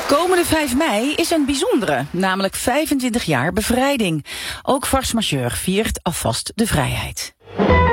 Komende 5 mei is een bijzondere, namelijk 25 jaar bevrijding. Ook Force Majeure viert alvast de vrijheid.